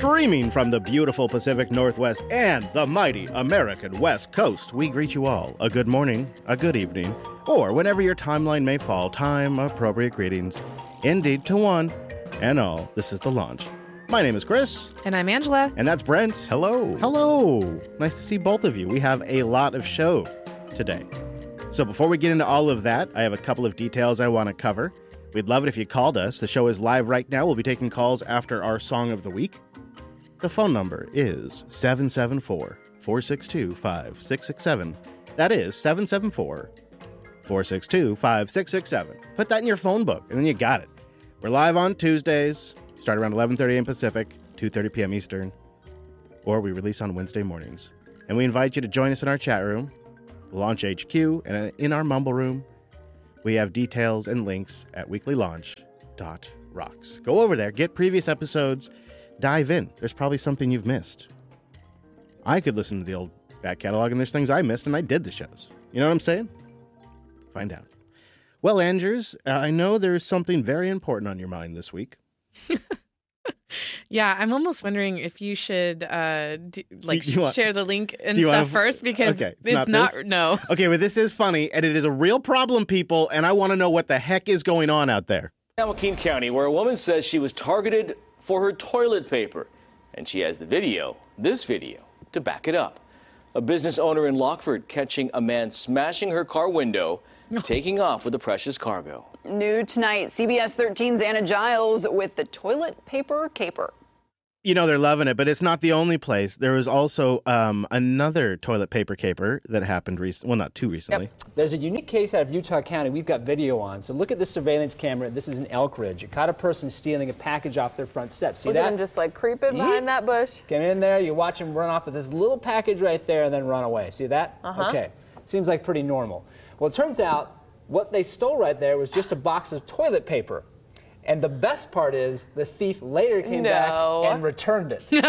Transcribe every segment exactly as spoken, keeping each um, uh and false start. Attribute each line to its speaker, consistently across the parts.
Speaker 1: Streaming from the beautiful Pacific Northwest and the mighty American West Coast, we greet you all a good morning, a good evening, or whenever your timeline may fall, time-appropriate greetings. Indeed, to one and all, this is The Launch. My name is Chris.
Speaker 2: And I'm Angela.
Speaker 1: And that's Brent.
Speaker 3: Hello.
Speaker 1: Hello. Nice to see both of you. We have a lot of show today. So before we get into all of that, I have a couple of details I want to cover. We'd love it if you called us. The show is live right now. We'll be taking calls after our Song of the Week. The phone number is seven seven four, four six two, five six six seven. That is seven seven four, four six two, five six six seven. Put that in your phone book, and then you got it. We're live on Tuesdays, start around eleven thirty a.m. Pacific, two thirty p.m. Eastern, or we release on Wednesday mornings. And we invite you to join us in our chat room, Launch H Q, and in our Mumble room. We have details and links at weekly launch dot rocks. Go over there, get previous episodes, dive in. There's probably something you've missed. I could listen to the old back catalog, and there's things I missed, and I did the shows. You know what I'm saying? Find out. Well, Andrews, uh, I know there's something very important on your mind this week.
Speaker 2: Yeah, I'm almost wondering if you should uh, do, like
Speaker 1: you want,
Speaker 2: share the link and
Speaker 1: stuff
Speaker 2: stuff first because
Speaker 1: okay, it's,
Speaker 2: it's
Speaker 1: not,
Speaker 2: not no.
Speaker 1: Okay, but this is funny, and it is a real problem, people, and I want to know what the heck is going on out there.
Speaker 4: San Joaquin County, where a woman says she was targeted for her toilet paper, and she has the video, this video, to back it up. A business owner in Lockford catching a man smashing her car window, taking off with the precious cargo.
Speaker 5: New tonight, C B S thirteen's Anna Giles with the toilet paper caper.
Speaker 1: You know, they're loving it, but it's not the only place. There was also um, another toilet paper caper that happened recently. Well, not too recently.
Speaker 6: Yep. There's a unique case out of Utah County we've got video on. So look at this surveillance camera. This is in Elk Ridge. It caught a person stealing a package off their front step. See
Speaker 7: look
Speaker 6: that?
Speaker 7: At him just like creeping behind that bush.
Speaker 6: Get in there. You watch him run off with this little package right there and then run away. See that?
Speaker 7: Uh-huh.
Speaker 6: Okay. Seems like pretty normal. Well, it turns out what they stole right there was just a box of toilet paper. And the best part is the thief later came
Speaker 7: no.
Speaker 6: back and returned it.
Speaker 3: Wait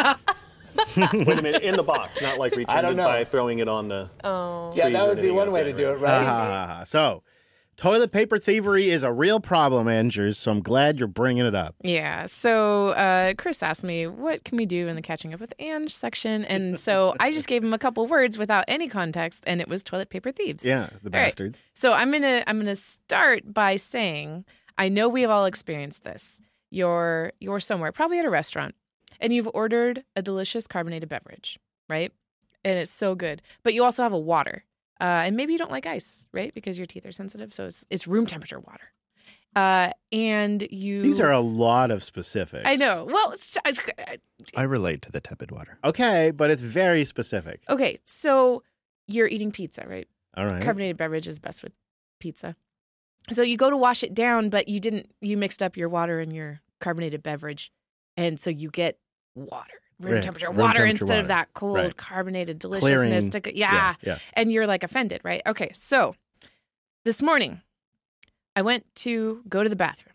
Speaker 3: a minute, in the box, not like returned it by throwing it on the
Speaker 7: oh.
Speaker 3: trees.
Speaker 6: Yeah, that would be one way
Speaker 3: outside,
Speaker 6: to do it, right?
Speaker 1: Uh, so, toilet paper thievery is a real problem, Andrews, so I'm glad you're bringing it up.
Speaker 2: Yeah, so uh, Chris asked me, what can we do in the Catching Up with Ange section? And so I just gave him a couple words without any context, and it was toilet paper thieves.
Speaker 1: Yeah, the bastards.
Speaker 2: Right. So I'm gonna I'm gonna start by saying, I know we've all experienced this. You're you're somewhere, probably at a restaurant, and you've ordered a delicious carbonated beverage, right? And it's so good. But you also have a water. Uh, and maybe you don't like ice, right? Because your teeth are sensitive, so it's it's room temperature water. Uh, and you...
Speaker 1: These are a lot of specifics.
Speaker 2: I know. Well, it's, it's,
Speaker 3: I relate to the tepid water.
Speaker 1: Okay, but it's very specific.
Speaker 2: Okay, so you're eating pizza, right?
Speaker 1: All right.
Speaker 2: Carbonated beverage is best with pizza. So you go to wash it down, but you didn't, you mixed up your water and your carbonated beverage. And so you get water, room
Speaker 1: right.
Speaker 2: temperature
Speaker 1: room
Speaker 2: water
Speaker 1: temperature
Speaker 2: instead
Speaker 1: water.
Speaker 2: of that cold
Speaker 1: right.
Speaker 2: carbonated deliciousness. To, yeah.
Speaker 1: yeah, yeah.
Speaker 2: And you're like offended, right? Okay. So this morning I went to go to the bathroom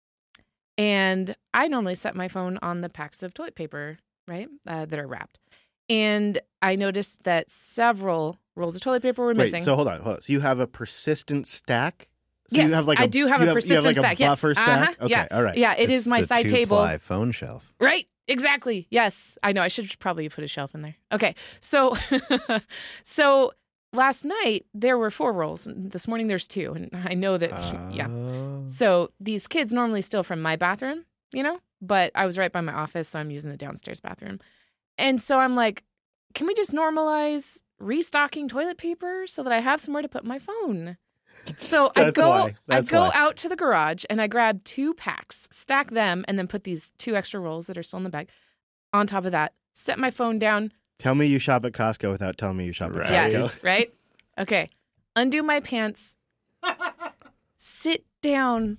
Speaker 2: and I normally set my phone on the packs of toilet paper, right? Uh, that are wrapped. And I noticed that several rolls of toilet paper were missing.
Speaker 1: Wait, so hold on, hold on. So you have a persistent stack? So
Speaker 2: yes,
Speaker 1: you have like a,
Speaker 2: I do have
Speaker 1: you
Speaker 2: a
Speaker 1: have,
Speaker 2: persistent
Speaker 1: you have like
Speaker 2: stack.
Speaker 1: a buffer
Speaker 2: yes.
Speaker 1: stack?
Speaker 2: Uh-huh.
Speaker 1: Okay,
Speaker 2: yeah.
Speaker 1: all right.
Speaker 2: Yeah, it
Speaker 3: it's
Speaker 2: is my
Speaker 3: the
Speaker 2: side table.
Speaker 3: two-ply phone shelf.
Speaker 2: Right, exactly. Yes, I know. I should probably put a shelf in there. Okay, so so last night there were four rolls. This morning there's two, and I know that.
Speaker 3: Uh...
Speaker 2: Yeah. So these kids normally steal from my bathroom, you know, but I was right by my office, so I'm using the downstairs bathroom, and so I'm like, can we just normalize restocking toilet paper so that I have somewhere to put my phone? So I
Speaker 1: That's
Speaker 2: go
Speaker 1: why. That's
Speaker 2: I go
Speaker 1: why.
Speaker 2: out to the garage and I grab two packs, stack them, and then put these two extra rolls that are still in the bag on top of that. Set my phone down.
Speaker 1: Tell me you shop at Costco without telling me you shop at
Speaker 3: Right.
Speaker 1: Costco.
Speaker 2: Yes, right? Okay. Undo my pants. Sit down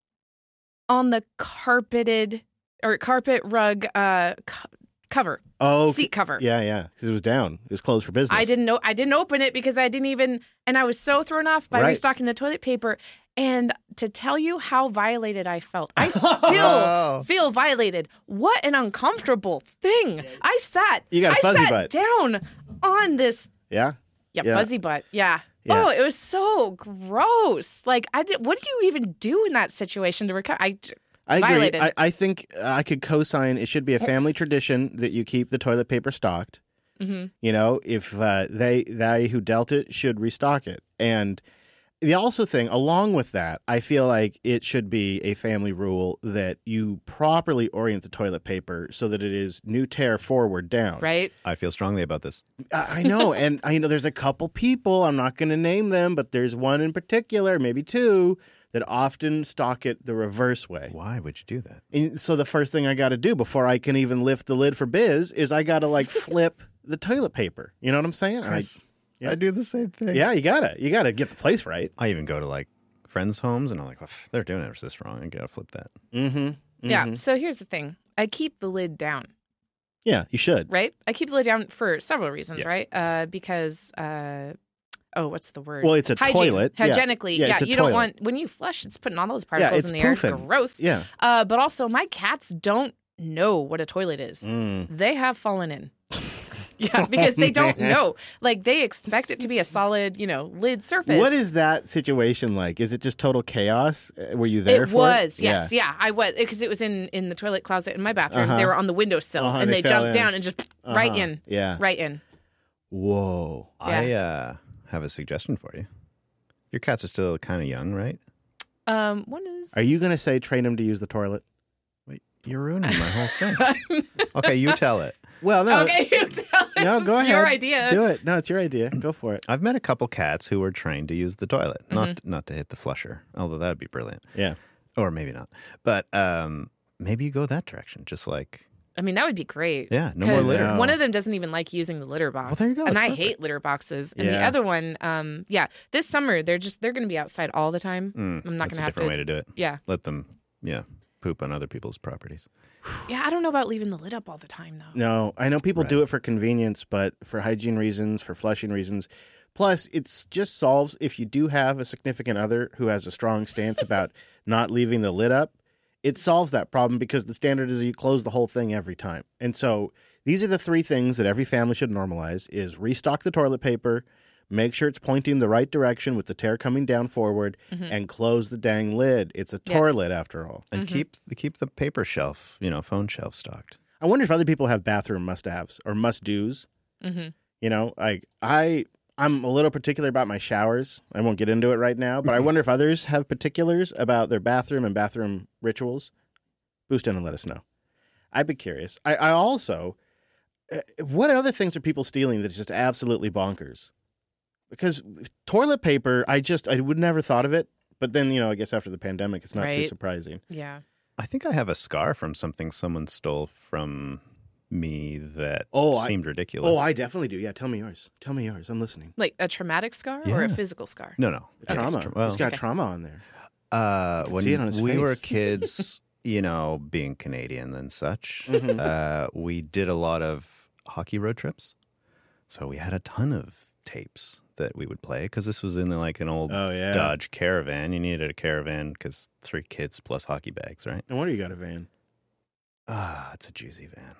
Speaker 2: on the carpeted or carpet rug uh, co- cover.
Speaker 1: Oh,
Speaker 2: seat cover.
Speaker 1: Yeah, yeah. Because it was down. It was closed for business.
Speaker 2: I didn't know. I didn't open it because I didn't even. And I was so thrown off by
Speaker 1: Right.
Speaker 2: restocking the toilet paper. And to tell you how violated I felt, I still
Speaker 1: Oh.
Speaker 2: feel violated. What an uncomfortable thing! I sat.
Speaker 1: You got a
Speaker 2: I
Speaker 1: fuzzy
Speaker 2: sat
Speaker 1: butt.
Speaker 2: down on this.
Speaker 1: Yeah?
Speaker 2: Yeah,
Speaker 1: Yeah.
Speaker 2: fuzzy butt. Yeah.
Speaker 1: Yeah.
Speaker 2: Oh, it was so gross. Like I did. What do you even do in that situation to recover? I.
Speaker 1: I agree.
Speaker 2: Violated.
Speaker 1: I, I think I could co-sign it should be a family tradition that you keep the toilet paper stocked.
Speaker 2: Mm-hmm.
Speaker 1: You know, if uh, they they who dealt it should restock it. And the also thing, along with that, I feel like it should be a family rule that you properly orient the toilet paper so that it is new tear forward down.
Speaker 2: Right?
Speaker 8: I feel strongly about this.
Speaker 1: I I know. And I know there's a couple people, I'm not going to name them, but there's one in particular, maybe two, that often stock it the reverse way.
Speaker 8: Why would you do that?
Speaker 1: And so the first thing I got to do before I can even lift the lid for Biz is I got to like flip the toilet paper. You know what I'm saying?
Speaker 8: Chris,
Speaker 1: I, yeah.
Speaker 8: I do the same thing.
Speaker 1: Yeah, you gotta, you gotta get the place right.
Speaker 8: I even go to like friends' homes and I'm like, well, if they're doing it this wrong. I gotta flip that.
Speaker 1: Mm-hmm. mm-hmm.
Speaker 2: Yeah. So here's the thing. I keep the lid down.
Speaker 1: Yeah, you should.
Speaker 2: Right? I keep the lid down for several reasons,
Speaker 8: Yes.
Speaker 2: right? Uh, because, uh, oh, what's the word?
Speaker 1: Well, it's a
Speaker 2: Hygiene.
Speaker 1: toilet. Yeah.
Speaker 2: Hygienically,
Speaker 1: Yeah,
Speaker 2: yeah,
Speaker 1: it's a
Speaker 2: you
Speaker 1: toilet.
Speaker 2: don't want, when you flush, it's putting all those
Speaker 1: Yeah,
Speaker 2: particles
Speaker 1: it's
Speaker 2: in the air. It's
Speaker 1: poofing.
Speaker 2: gross.
Speaker 1: Yeah.
Speaker 2: Uh, but also, my cats don't know what a toilet is.
Speaker 1: Mm.
Speaker 2: They have fallen in. Yeah, because they don't know. Like, they expect it to be a solid, you know, lid surface.
Speaker 1: What is that situation like? Is it just total chaos? Uh, Were you there
Speaker 2: It
Speaker 1: for
Speaker 2: was,
Speaker 1: it?
Speaker 2: yes, yeah. I was, because it was in, in the toilet closet in my bathroom.
Speaker 1: Uh-huh.
Speaker 2: They were on the windowsill,
Speaker 1: Uh-huh,
Speaker 2: and
Speaker 1: they
Speaker 2: they,
Speaker 1: fell
Speaker 2: jumped
Speaker 1: in.
Speaker 2: down and just right
Speaker 1: Uh-huh.
Speaker 2: in.
Speaker 1: Yeah.
Speaker 2: Right in.
Speaker 1: Whoa.
Speaker 8: I uh, have a suggestion for you. Your cats are still kind of young, right?
Speaker 2: Um, one is...
Speaker 1: Are you going to say train them to use the toilet?
Speaker 8: Wait, you're ruining my whole thing. Okay, you tell it.
Speaker 1: Well, no.
Speaker 2: Okay, you tell it.
Speaker 1: No, go
Speaker 2: It's
Speaker 1: ahead.
Speaker 2: your idea.
Speaker 1: Do it. No, it's your idea. Go for it.
Speaker 8: I've met a couple cats who were trained to use the toilet,
Speaker 2: Mm-hmm.
Speaker 8: not not to hit the flusher, although that would be brilliant.
Speaker 1: Yeah.
Speaker 8: Or maybe not. But um, maybe you go that direction, just like,
Speaker 2: I mean, that would be great.
Speaker 8: yeah, no more
Speaker 2: 'Cause
Speaker 8: litter.
Speaker 1: No.
Speaker 2: one of them doesn't even like using the litter box.
Speaker 8: Well, there you go.
Speaker 2: And
Speaker 8: It's
Speaker 2: I
Speaker 8: perfect.
Speaker 2: hate litter boxes. And the
Speaker 1: Yeah.
Speaker 2: other one, um, yeah, this summer they're just they're going to be outside all the time.
Speaker 8: Mm,
Speaker 2: I'm not
Speaker 8: that's
Speaker 2: going
Speaker 8: a
Speaker 2: to have
Speaker 8: different
Speaker 2: to.
Speaker 8: way to do it.
Speaker 2: Yeah,
Speaker 8: Let them, yeah, poop on other people's properties.
Speaker 2: yeah. I don't know about leaving the lid up all the time though.
Speaker 1: No, I know people
Speaker 8: Right.
Speaker 1: do it for convenience, but for hygiene reasons, for flushing reasons. Plus, it's just solves if you do have a significant other who has a strong stance about not leaving the lid up. It solves that problem because the standard is you close the whole thing every time. And so these are the three things that every family should normalize: is restock the toilet paper, make sure it's pointing the right direction with the tear coming down forward, and close the dang lid. It's a
Speaker 2: Yes.
Speaker 1: toilet after all.
Speaker 8: And keep keep the paper shelf, you know, phone shelf stocked.
Speaker 1: I wonder if other people have bathroom must-haves or must-dos.
Speaker 2: Mm-hmm.
Speaker 1: You know, like I, I'm a little particular about my showers. I won't get into it right now, but I wonder if others have particulars about their bathroom and bathroom rituals. Boost in and let us know. I'd be curious. I, I also, uh, what other things are people stealing that's just absolutely bonkers? Because toilet paper, I just, I would never thought of it. But then, you know, I guess after the pandemic, it's not too
Speaker 2: Right.
Speaker 1: surprising.
Speaker 2: Yeah.
Speaker 8: I think I have a scar from something someone stole from me that
Speaker 1: Oh, I-
Speaker 8: seemed ridiculous.
Speaker 1: Oh, I definitely do. Yeah, tell me yours. Tell me yours. I'm listening.
Speaker 2: Like a traumatic scar or a
Speaker 8: Yeah.
Speaker 2: physical scar?
Speaker 8: No, no.
Speaker 1: Trauma.
Speaker 8: Tra- well,
Speaker 1: He's got
Speaker 2: Okay.
Speaker 1: trauma on there.
Speaker 8: Uh,
Speaker 1: could
Speaker 8: when
Speaker 1: see it on his
Speaker 8: we
Speaker 1: face.
Speaker 8: were kids, you know, being Canadian and such,
Speaker 1: Mhm.
Speaker 8: uh, we did a lot of hockey road trips. So we had a ton of tapes that we would play because this was in like an old
Speaker 1: Oh, yeah.
Speaker 8: Dodge Caravan. You needed a Caravan because three kids plus hockey bags, right?
Speaker 1: No wonder you got a van.
Speaker 8: Ah, it's a juicy van.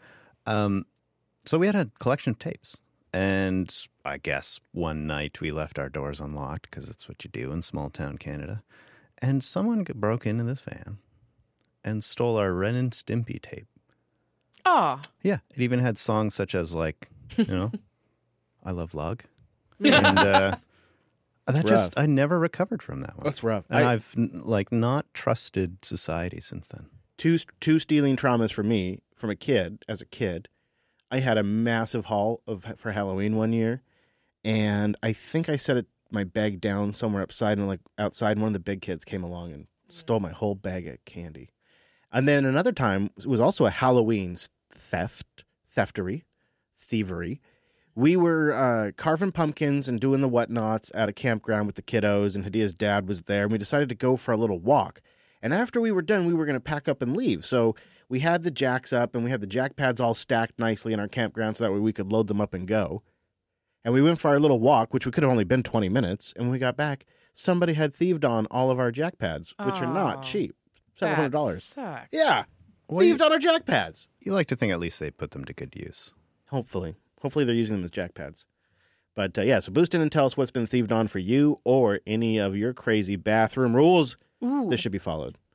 Speaker 8: Um, so we had a collection of tapes. And I guess one night we left our doors unlocked because that's what you do in small town Canada. And someone g- broke into this van and stole our Ren and Stimpy tape.
Speaker 2: Oh,
Speaker 8: Yeah, it even had songs such as like, you know, I Love Log. And uh, that just, I never recovered from that one.
Speaker 1: That's rough.
Speaker 8: And
Speaker 1: I-
Speaker 8: I've n- like not trusted society since then.
Speaker 1: two two stealing traumas for me from a kid. As a kid, I had a massive haul of for Halloween one year, and I think I set it, my bag down somewhere upside and like outside. And one of the big kids came along and stole my whole bag of candy. And then another time it was also a Halloween theft, theftery, thievery. We were uh, carving pumpkins and doing the whatnots at a campground with the kiddos, and Hadia's dad was there, and we decided to go for a little walk. And after we were done, we were going to pack up and leave. So we had the jacks up, and we had the jack pads all stacked nicely in our campground so that way we could load them up and go. And we went for our little walk, which we could have only been twenty minutes. And when we got back, somebody had thieved on all of our jack pads, which are not
Speaker 2: Oh,
Speaker 1: cheap. seven hundred dollars.
Speaker 2: That sucks.
Speaker 1: Yeah.
Speaker 8: Well,
Speaker 1: thieved
Speaker 8: you-
Speaker 1: on our jack pads.
Speaker 8: You like to think at least they put them to good use.
Speaker 1: Hopefully. Hopefully they're using them as jack pads. But uh, yeah, so boost in and tell us what's been thieved on for you or any of your crazy bathroom rules
Speaker 2: Ooh,
Speaker 1: that should be followed.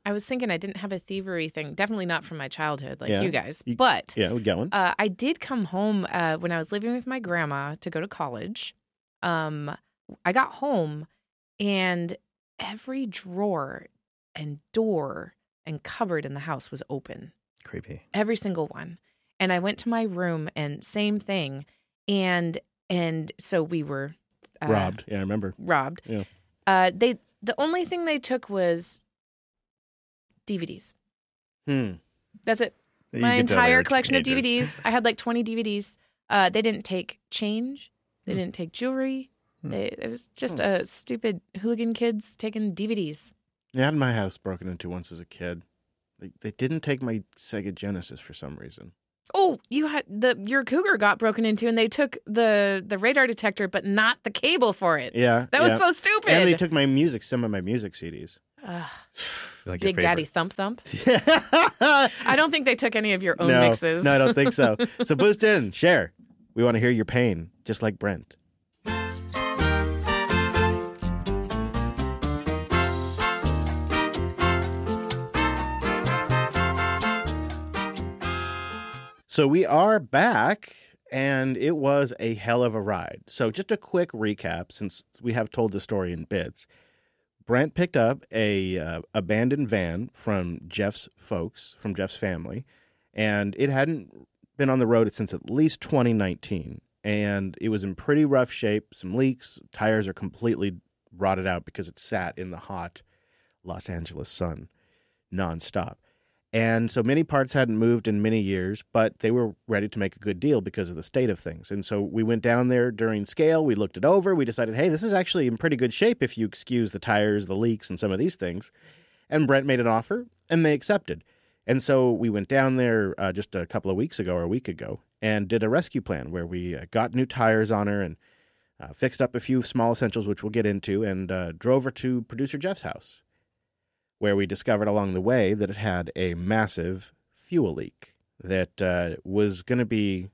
Speaker 2: I was thinking I didn't have a thievery thing. Definitely not from my childhood like
Speaker 1: Yeah.
Speaker 2: you guys.
Speaker 1: You-
Speaker 2: but
Speaker 1: Yeah, we got one.
Speaker 2: uh, I did come home uh, when I was living with my grandma to go to college. Um, I got home and every drawer and door and cupboard in the house was open.
Speaker 8: Creepy.
Speaker 2: Every single one. And I went to my room and same thing. And and so we were uh,
Speaker 1: robbed. Yeah, I remember.
Speaker 2: Robbed.
Speaker 1: Yeah.
Speaker 2: Uh, they the only thing they took was D V Ds.
Speaker 1: Hmm.
Speaker 2: That's it.
Speaker 8: You
Speaker 2: My
Speaker 8: could tell they
Speaker 2: entire
Speaker 8: were
Speaker 2: collection of D V
Speaker 8: teenagers.
Speaker 2: Ds. I had like twenty D V Ds. Uh, they didn't take change. They
Speaker 8: Hmm.
Speaker 2: didn't take jewelry. They, it was just a stupid hooligan kids taking D V Ds.
Speaker 1: Yeah, I had my house broken into once as a kid. They, they didn't take my Sega Genesis for some reason.
Speaker 2: Oh, you had the your Cougar got broken into, and they took the the radar detector, but not the cable for it.
Speaker 1: Yeah.
Speaker 2: That was
Speaker 1: yeah.
Speaker 2: so stupid.
Speaker 1: And they took my music, some of my music C Ds.
Speaker 2: Ugh.
Speaker 8: Like your
Speaker 2: Big Daddy
Speaker 8: favorite.
Speaker 2: Thump Thump.
Speaker 1: no,
Speaker 2: I don't think they took any of your own mixes.
Speaker 1: No, I don't think so. So boost in, share. We want to hear your pain, just like Brent. So we are back, and it was a hell of a ride. So just a quick recap, since we have told the story in bits. Brent picked up a uh, abandoned van from Jeff's folks, from Jeff's family, and it hadn't been on the road since at least twenty nineteen. And it was in pretty rough shape, some leaks, tires are completely rotted out because it sat in the hot Los Angeles sun nonstop. And so many parts hadn't moved in many years, but they were ready to make a good deal because of the state of things. And so we went down there during scale. We looked it over. We decided, hey, this is actually in pretty good shape if you excuse the tires, the leaks, and some of these things. And Brent made an offer, and they accepted. And so we went down there uh, just a couple of weeks ago or a week ago and did a rescue plan where we uh, got new tires on her and uh, fixed up a few small essentials, which we'll get into, and uh, drove her to producer Jeff's house, where we discovered along the way that it had a massive fuel leak that uh, was going to be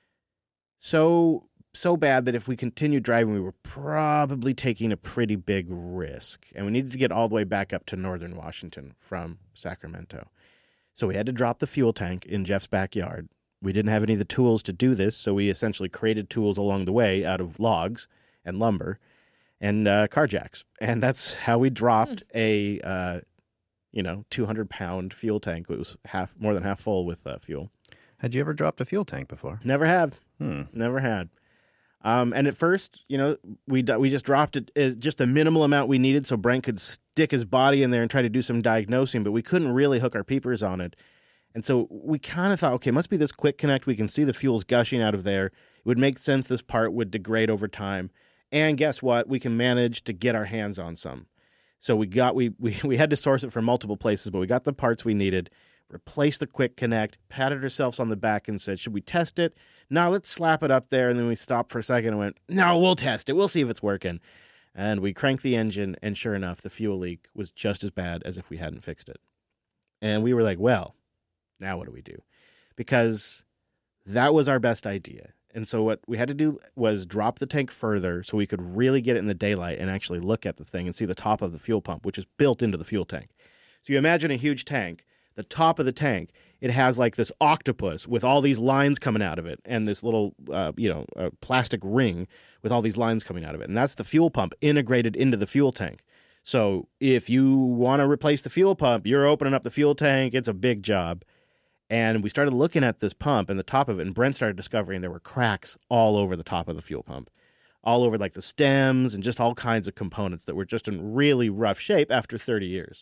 Speaker 1: so so bad that if we continued driving, we were probably taking a pretty big risk. And we needed to get all the way back up to northern Washington from Sacramento. So we had to drop the fuel tank in Jeff's backyard. We didn't have any of the tools to do this, so we essentially created tools along the way out of logs and lumber and uh, car jacks. And that's how we dropped hmm. a, uh, you know, two hundred pound fuel tank. It was half, more than half full with uh, fuel.
Speaker 8: Had you ever dropped a fuel tank before?
Speaker 1: Never have.
Speaker 8: Hmm.
Speaker 1: Never had. Um, and at first, you know, we we just dropped it as just the minimal amount we needed so Brent could stick his body in there and try to do some diagnosing, but we couldn't really hook our peepers on it. And so we kind of thought, okay, it must be this quick connect. We can see the fuel's gushing out of there. It would make sense this part would degrade over time. And guess what? We can manage to get our hands on some. So we got we we we had to source it from multiple places, but we got the parts we needed, replaced the quick connect, patted ourselves on the back and said, should we test it? No, let's slap it up there. And then we stopped for a second and went, no, we'll test it. We'll see if it's working. And we cranked the engine, and sure enough, the fuel leak was just as bad as if we hadn't fixed it. And we were like, well, now what do we do? Because that was our best idea. And so what we had to do was drop the tank further so we could really get it in the daylight and actually look at the thing and see the top of the fuel pump, which is built into the fuel tank. So you imagine a huge tank. The top of the tank, it has like this octopus with all these lines coming out of it and this little, uh, you know, uh, plastic ring with all these lines coming out of it. And that's the fuel pump integrated into the fuel tank. So if you want to replace the fuel pump, you're opening up the fuel tank. It's a big job. And we started looking at this pump and the top of it, and Brent started discovering there were cracks all over the top of the fuel pump, all over like the stems and just all kinds of components that were just in really rough shape after thirty years.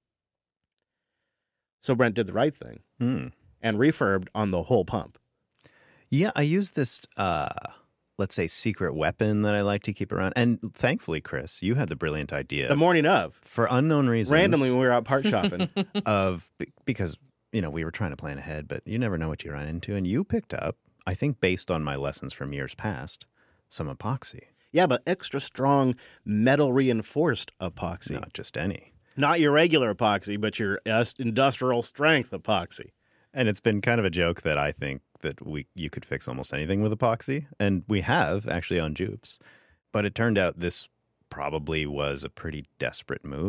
Speaker 1: So Brent did the right thing
Speaker 8: hmm.
Speaker 1: and refurbed on the whole pump.
Speaker 8: Yeah, I used this, uh, let's say, secret weapon that I like to keep around. And thankfully, Chris, you had the brilliant idea.
Speaker 1: The morning of.
Speaker 8: For unknown reasons.
Speaker 1: Randomly when we were out part shopping.
Speaker 8: of Because, you know, we were trying to plan ahead, but you never know what you run into. And you picked up, I think based on my lessons from years past, some epoxy.
Speaker 1: Yeah, but extra strong metal reinforced epoxy.
Speaker 8: Not just any.
Speaker 1: Not your regular epoxy, but your industrial strength epoxy.
Speaker 8: And it's been kind of a joke that I think that we you could fix almost anything with epoxy. And we have, actually, on Jupes. But it turned out this probably was a pretty desperate move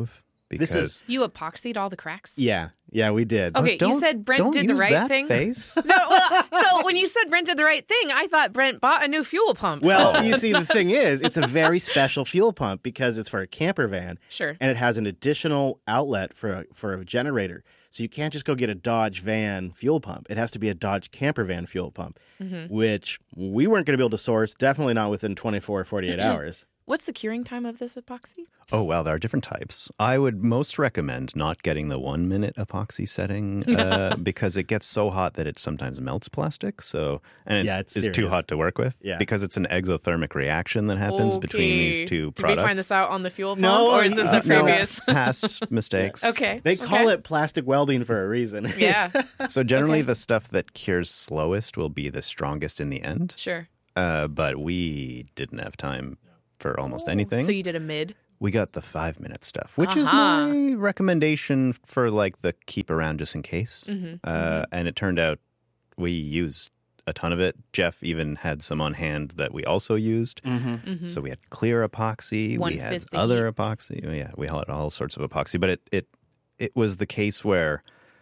Speaker 8: because
Speaker 1: This is-
Speaker 2: You epoxied all the cracks?
Speaker 1: Yeah, yeah, we did.
Speaker 2: Okay,
Speaker 8: Don't-
Speaker 2: you said Brent
Speaker 8: don't
Speaker 2: did the
Speaker 8: use
Speaker 2: right
Speaker 8: that
Speaker 2: thing.
Speaker 8: face.
Speaker 2: No, well, so when you said Brent did the right thing, I thought Brent bought a new fuel pump.
Speaker 1: Well, you see, the thing is, it's a very special fuel pump because it's for a camper van.
Speaker 2: Sure.
Speaker 1: And it has an additional outlet for a, for a generator. So you can't just go get a Dodge van fuel pump. It has to be a Dodge camper van fuel pump,
Speaker 2: Mm-hmm.
Speaker 1: which we weren't going to be able to source, definitely not within twenty-four or forty-eight hours.
Speaker 2: What's the curing time of this epoxy?
Speaker 8: Oh, well, there are different types. I would most recommend not getting the one minute epoxy setting uh, because it gets so hot that it sometimes melts plastic. So, and it
Speaker 1: Yeah, it's
Speaker 8: is too
Speaker 1: serious.
Speaker 8: hot to work with
Speaker 1: Yeah.
Speaker 8: because it's an exothermic reaction that happens between these
Speaker 2: Okay.
Speaker 8: two
Speaker 2: Did
Speaker 8: products.
Speaker 2: we find this out on the fuel pump,
Speaker 1: No,
Speaker 2: or is this
Speaker 1: uh,
Speaker 2: a
Speaker 1: no.
Speaker 2: previous?
Speaker 8: Past mistakes.
Speaker 2: Okay.
Speaker 1: They call
Speaker 2: okay.
Speaker 1: it plastic welding for a reason.
Speaker 2: Yeah,
Speaker 8: So generally,
Speaker 2: Okay.
Speaker 8: the stuff that cures slowest will be the strongest in the end.
Speaker 2: sure.
Speaker 8: Uh, but we didn't have time for almost anything.
Speaker 2: So you did a mid?
Speaker 8: We got the five minute stuff, which is
Speaker 2: Uh-huh.
Speaker 8: my recommendation for like the keep around just in case.
Speaker 2: Mm-hmm.
Speaker 8: Uh, and it turned out we used a ton of it. Jeff even had some on hand that we also used.
Speaker 2: Mm-hmm.
Speaker 8: So we had clear epoxy, we had
Speaker 2: One-fifth the
Speaker 8: other epoxy. Yeah, we had all sorts of epoxy. But it it it was the case where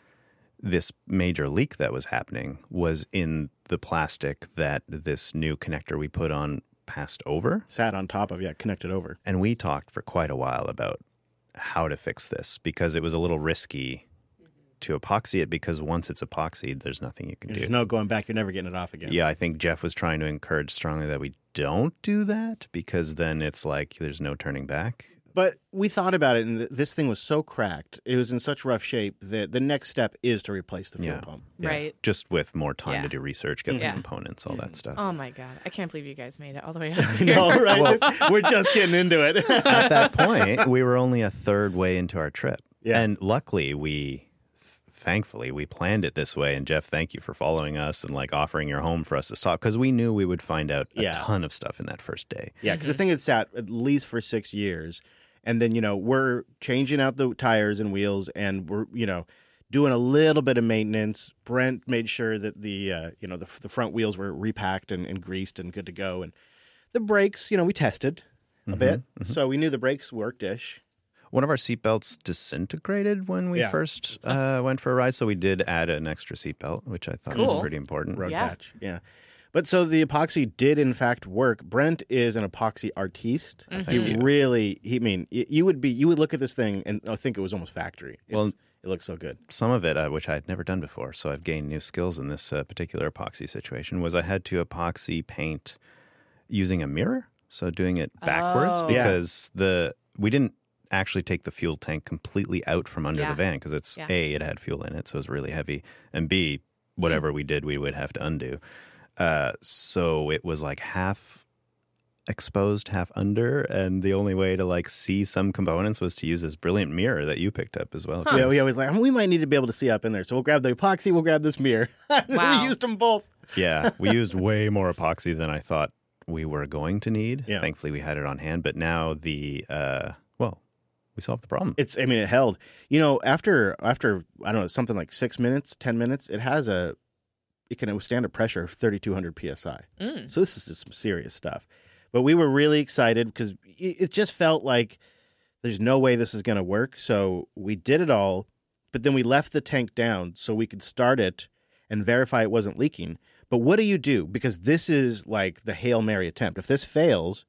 Speaker 8: this major leak that was happening was in the plastic that this new connector we put on passed over.
Speaker 1: Sat on top of, yeah, connected over.
Speaker 8: And we talked for quite a while about how to fix this because it was a little risky to epoxy it because once it's epoxied, there's nothing you can
Speaker 1: There's
Speaker 8: do.
Speaker 1: no going back. You're never getting it off again.
Speaker 8: Yeah, I think Jeff was trying to encourage strongly that we don't do that because then it's like there's no turning back.
Speaker 1: But we thought about it, and th- this thing was so cracked. It was in such rough shape that the next step is to replace the fuel
Speaker 8: Yeah.
Speaker 1: pump.
Speaker 8: Yeah.
Speaker 2: Right.
Speaker 8: Just with more time
Speaker 2: Yeah.
Speaker 8: to do research, get
Speaker 2: Yeah.
Speaker 8: the components, all that stuff.
Speaker 2: Oh my god, I can't believe you guys made it all the way up here.
Speaker 1: No, right? It's- we're just getting into it.
Speaker 8: At that point, we were only a third way into our trip.
Speaker 1: Yeah.
Speaker 8: And luckily, we, th- thankfully, we planned it this way. And Jeff, thank you for following us and like offering your home for us to stop because we knew we would find out a
Speaker 1: Yeah.
Speaker 8: ton of stuff in that first day.
Speaker 1: Yeah, because the thing had sat at least for six years. And then, you know, we're changing out the tires and wheels and we're, you know, doing a little bit of maintenance. Brent made sure that the, uh, you know, the, the front wheels were repacked and, and greased and good to go. And the brakes, you know, we tested a bit. So we knew the brakes worked-ish.
Speaker 8: One of our seatbelts disintegrated when we
Speaker 1: Yeah.
Speaker 8: first uh, went for a ride. So we did add an extra seatbelt, which I thought was
Speaker 2: Cool.
Speaker 8: pretty important.
Speaker 1: Road
Speaker 2: Yeah.
Speaker 1: patch. Yeah. But so the epoxy did in fact work. Brent is an epoxy artiste.
Speaker 2: Mm-hmm.
Speaker 8: Thank
Speaker 1: He
Speaker 8: you.
Speaker 1: really, he I mean, y- you would be, you would look at this thing and I think it was almost factory. It's,
Speaker 8: Well-
Speaker 1: it looks so good.
Speaker 8: Some of it, uh, which I had never done before, so I've gained new skills in this uh, particular epoxy situation, was I had to epoxy paint using a mirror. So doing it backwards
Speaker 2: Oh.
Speaker 1: Yeah.
Speaker 8: because the we didn't actually take the fuel tank completely out from under
Speaker 2: Yeah.
Speaker 8: the van because it's
Speaker 2: Yeah.
Speaker 8: A, it had fuel in it, so it was really heavy, and B, whatever we did, we would have to undo. Uh, so it was like half exposed, half under, and the only way to like see some components was to use this brilliant mirror that you picked up as well.
Speaker 1: Yeah,
Speaker 8: Chris.
Speaker 1: we always like, we might need to be able to see up in there. So we'll grab the epoxy, we'll grab this mirror.
Speaker 2: Wow.
Speaker 1: We used them both.
Speaker 8: Yeah, we used way more epoxy than I thought we were going to need.
Speaker 1: Yeah.
Speaker 8: Thankfully, we had it on hand, but now the uh, well, we solved the problem.
Speaker 1: It's, I mean, it held. You know, after, after I don't know, something like six minutes, ten minutes, it has a, it can withstand a pressure of thirty-two hundred P S I.
Speaker 2: Mm.
Speaker 1: So this is just some serious stuff. But we were really excited because it it just felt like there's no way this is going to work. So we did it all, but then we left the tank down so we could start it and verify it wasn't leaking. But what do you do? Because this is like the Hail Mary attempt. If this fails,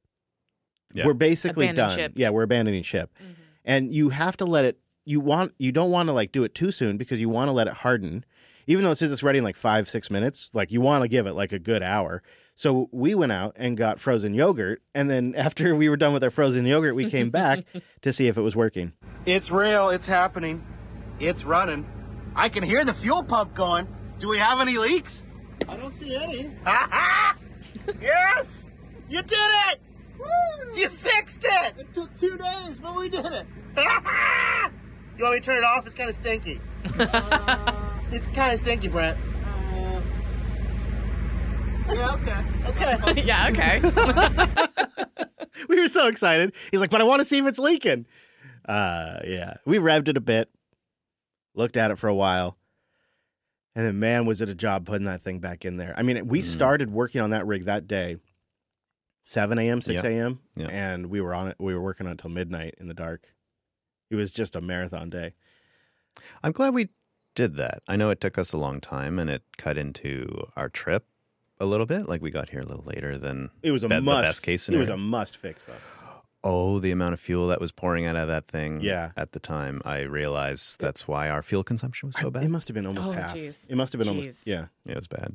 Speaker 8: Yeah.
Speaker 1: we're basically
Speaker 2: Abandon
Speaker 1: done.
Speaker 2: ship.
Speaker 1: Yeah, we're abandoning ship. And you have to let it, you want, you don't want to like do it too soon because you want to let it harden. Even though it says it's ready in like five, six minutes, like you want to give it like a good hour. So we went out and got frozen yogurt. And then after we were done with our frozen yogurt, we came back to see if it was working.
Speaker 9: It's real. It's happening. It's running. I can hear the fuel pump going. Do we have any leaks?
Speaker 10: I don't see any.
Speaker 9: Yes! You did it!
Speaker 10: Woo!
Speaker 9: You fixed it!
Speaker 10: It took two days, but we did it.
Speaker 9: You want me to turn it off? It's kind of stinky. It's kind of stinky, Brent.
Speaker 10: Uh, yeah, okay.
Speaker 9: Okay.
Speaker 2: Yeah, okay.
Speaker 1: We were so excited. He's like, but I want to see if it's leaking. Uh, yeah. We revved it a bit, looked at it for a while. And then, man, was it a job putting that thing back in there. I mean, we
Speaker 8: Mm.
Speaker 1: started working on that rig that day, seven a.m., six a.m.,
Speaker 8: Yeah.
Speaker 1: and we were on it. We were working on it until midnight in the dark. It was just a marathon day.
Speaker 8: I'm glad we did that. I know it took us a long time, and it cut into our trip a little bit. Like we got here a little later than
Speaker 1: it was a
Speaker 8: be-
Speaker 1: must.
Speaker 8: the best case
Speaker 1: It
Speaker 8: scenario.
Speaker 1: was a must fix, though.
Speaker 8: Oh, the amount of fuel that was pouring out of that thing
Speaker 1: Yeah.
Speaker 8: at the time. I realized that's why our fuel consumption was so bad.
Speaker 1: It must have been almost
Speaker 2: Oh,
Speaker 1: half.
Speaker 2: geez.
Speaker 1: It must have been
Speaker 2: Jeez.
Speaker 1: almost, yeah.
Speaker 8: It was bad.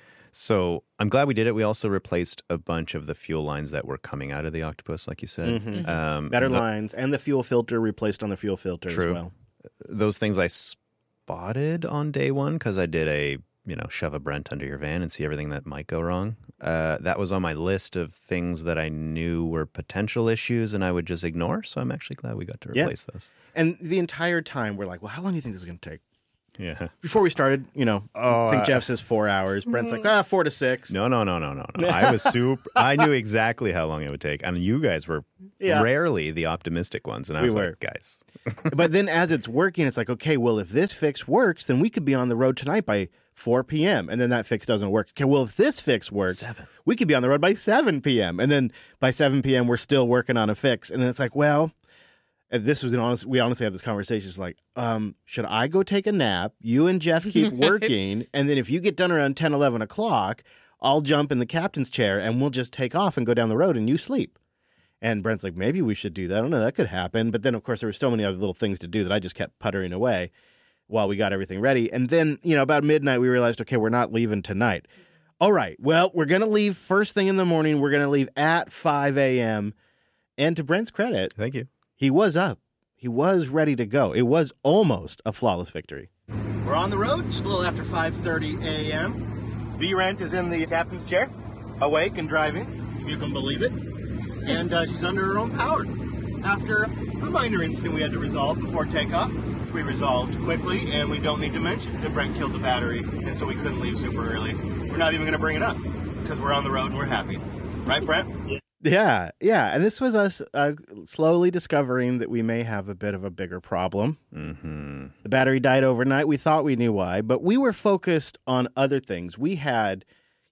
Speaker 8: So I'm glad we did it. We also replaced a bunch of the fuel lines that were coming out of the Octopus, like you said.
Speaker 1: Mhm.
Speaker 8: Um,
Speaker 1: Better
Speaker 8: the-
Speaker 1: lines and the fuel filter replaced on the fuel filter
Speaker 8: True.
Speaker 1: as well.
Speaker 8: Those things I spotted on day one because I did a, you know, shove a Brent under your van and see everything that might go wrong. Uh, that was on my list of things that I knew were potential issues and I would just ignore. So I'm actually glad we got to
Speaker 1: Yeah.
Speaker 8: replace those.
Speaker 1: And the entire time, we're like, well, how long do you think this is going to take?
Speaker 8: Yeah.
Speaker 1: Before we started, you know,
Speaker 8: Oh,
Speaker 1: I think
Speaker 8: uh,
Speaker 1: Jeff says four hours. Brent's like, ah, four to six.
Speaker 8: No, no, no, no, no, no. I was super. I knew exactly how long it would take, and you guys were
Speaker 1: Yeah.
Speaker 8: rarely the optimistic ones. And I
Speaker 1: We
Speaker 8: was
Speaker 1: were.
Speaker 8: like, guys,
Speaker 1: But then as it's working, it's like, okay, well, if this fix works, then we could be on the road tonight by four p.m. And then that fix doesn't work. Okay, well, if this fix works,
Speaker 8: Seven.
Speaker 1: we could be on the road by seven p.m. And then by seven p.m., we're still working on a fix. And then it's like, well, and this was an honest, we honestly had this conversation. It's like, um, should I go take a nap? You and Jeff keep working. And then if you get done around ten, eleven o'clock, I'll jump in the captain's chair and we'll just take off and go down the road and you sleep. And Brent's like, maybe we should do that. I don't know. That could happen. But then, of course, there were so many other little things to do that I just kept puttering away while we got everything ready. And then, you know, about midnight, we realized, okay, we're not leaving tonight. All right. Well, we're going to leave first thing in the morning. We're going to leave at five a.m. And to Brent's credit,
Speaker 8: thank you.
Speaker 1: He was up. He was ready to go. It was almost a flawless victory.
Speaker 9: We're on the road, just a little after five thirty a.m. B-Rent is in the captain's chair, awake and driving, if you can believe it. And uh, she's under her own power. After a minor incident we had to resolve before takeoff, which we resolved quickly, and we don't need to mention that Brent killed the battery, and so we couldn't leave super early. We're not even going to bring it up, because we're on the road and we're happy. Right, Brent?
Speaker 1: Yeah, yeah. And this was us uh, slowly discovering that we may have a bit of a bigger problem.
Speaker 8: Mm-hmm.
Speaker 1: The battery died overnight. We thought we knew why, but we were focused on other things. We had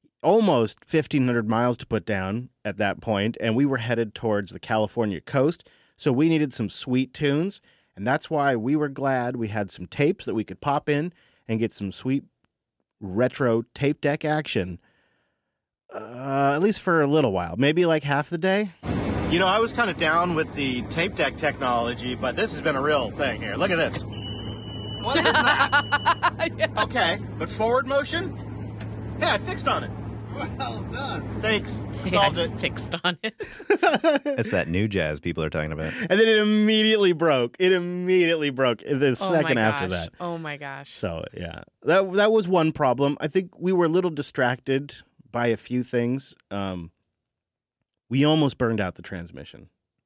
Speaker 1: almost fifteen hundred miles to put down at that point, and we were headed towards the California coast. So we needed some sweet tunes, and that's why we were glad we had some tapes that we could pop in and get some sweet retro tape deck action. Uh, at least for a little while, maybe like half the day.
Speaker 9: You know, I was kind of down with the tape deck technology, but this has been a real thing here. Look at this. What is that?
Speaker 2: Yeah.
Speaker 9: Okay, but forward motion? Yeah, I fixed on it.
Speaker 10: Well done.
Speaker 9: Thanks. I
Speaker 2: Yeah,
Speaker 9: solved
Speaker 2: I
Speaker 9: it.
Speaker 2: fixed on it.
Speaker 8: It's that new jazz people are talking about.
Speaker 1: And then it immediately broke. It immediately broke the
Speaker 2: Oh
Speaker 1: second
Speaker 2: my
Speaker 1: after
Speaker 2: gosh.
Speaker 1: that.
Speaker 2: Oh my gosh.
Speaker 1: So yeah, that that was one problem. I think we were a little distracted by a few things. Um, we almost burned out the transmission.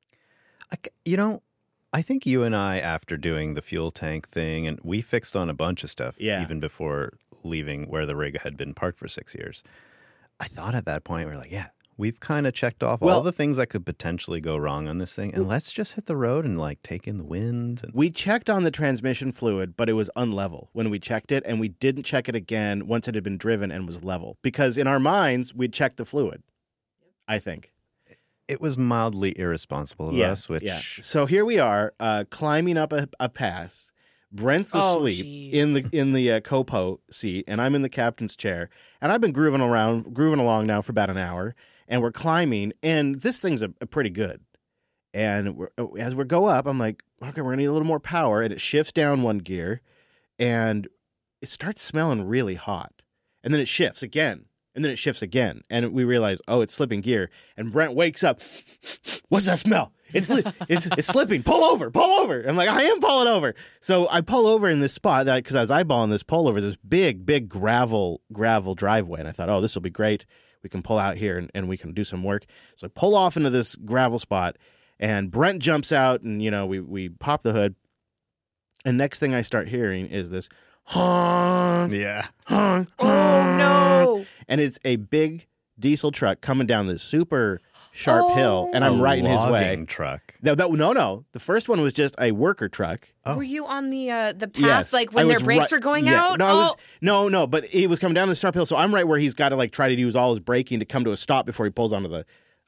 Speaker 8: I, you know, I think you and I, after doing the fuel tank thing, and we fixed on a bunch of stuff
Speaker 1: Yeah.
Speaker 8: even before leaving where the rig had been parked for six years. I thought at that point, we were like, yeah, we've kind of checked off
Speaker 1: Well-
Speaker 8: all the things that could potentially go wrong on this thing, and let's just hit the road and like take in the wind. And
Speaker 1: We checked on the transmission fluid, but it was unlevel when we checked it, and we didn't check it again once it had been driven and was level. Because in our minds, we'd checked the fluid, I think.
Speaker 8: it was mildly irresponsible of
Speaker 1: Yeah,
Speaker 8: us, which
Speaker 1: yeah. So here we are, uh, climbing up a, a pass. Brent's
Speaker 2: Oh,
Speaker 1: asleep
Speaker 2: geez.
Speaker 1: in the in the uh, copo seat, and I'm in the captain's chair. And I've been grooving around, grooving along now for about an hour, and we're climbing. And this thing's a, a pretty good. And we're, as we go up, I'm like, okay, we're gonna need a little more power. And it shifts down one gear, and it starts smelling really hot. And then it shifts again. And then it shifts again, and we realize, oh, it's slipping gear. And Brent wakes up. What's that smell? It's li- it's it's slipping. Pull over, pull over. I'm like, I am pulling over. So I pull over in this spot that because I was eyeballing this pull over, this big, big gravel gravel driveway, and I thought, oh, this will be great. We can pull out here and, and we can do some work. So I pull off into this gravel spot, and Brent jumps out, and you know we we pop the hood, and next thing I start hearing is this honk,
Speaker 8: yeah,
Speaker 1: honk,
Speaker 2: Oh
Speaker 1: honk.
Speaker 2: no.
Speaker 1: And it's a big diesel truck coming down this super sharp hill, and I'm
Speaker 8: A
Speaker 1: right in his way.
Speaker 8: logging truck.
Speaker 1: No, that, no, no. The first one was just a worker truck.
Speaker 8: Oh.
Speaker 2: Were you on the uh, the path
Speaker 1: Yes,
Speaker 2: like
Speaker 1: I
Speaker 2: when their
Speaker 1: was
Speaker 2: brakes
Speaker 1: right-
Speaker 2: are going
Speaker 1: yeah.
Speaker 2: out?
Speaker 1: No, I
Speaker 2: oh.
Speaker 1: was no, no. But he was coming down the sharp hill, so I'm right where he's got to like try to use all his braking to come to a stop before he pulls onto the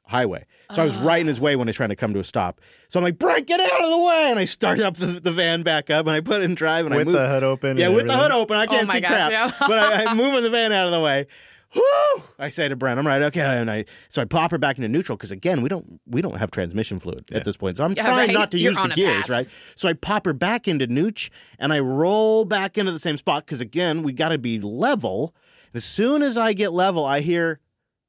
Speaker 1: highway. So I was right in his way when he's trying to come to a stop. So I'm like, Brent, get out of the way! And I start up the, the van back up, and I put it in drive, and
Speaker 8: with
Speaker 1: I move
Speaker 8: the hood open.
Speaker 1: Yeah,
Speaker 8: and
Speaker 1: with
Speaker 8: everything.
Speaker 1: the hood open. I can't
Speaker 2: Oh my
Speaker 1: see
Speaker 2: gosh,
Speaker 1: crap,
Speaker 2: yeah.
Speaker 1: but I, I'm moving the van out of the way. Whoo! I say to Brent, I'm right, okay, and I so I pop her back into neutral because again, we don't we don't have transmission fluid
Speaker 8: Yeah.
Speaker 1: at this point, so I'm
Speaker 2: Yeah,
Speaker 1: trying
Speaker 2: right?
Speaker 1: not to
Speaker 2: You're
Speaker 1: use the
Speaker 2: on a
Speaker 1: gears,
Speaker 2: pass.
Speaker 1: right? So I pop her back into neutral, and I roll back into the same spot because again, we got to be level. As soon as I get level, I hear.